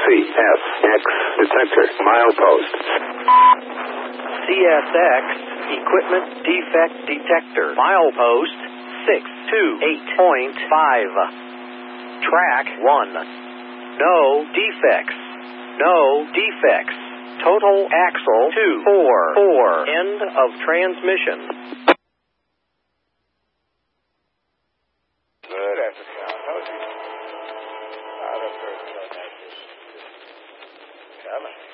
CSX detector, milepost. CSX equipment defect detector, milepost 628.5. Track 1. No defects. No defects. Total axle 244. End of transmission. Good afternoon. Coming.